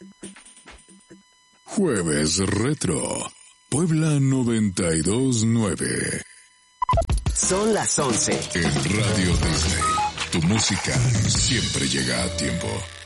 Jueves Retro, Puebla 92.9. Son las 11. En Radio Disney, tu música siempre llega a tiempo.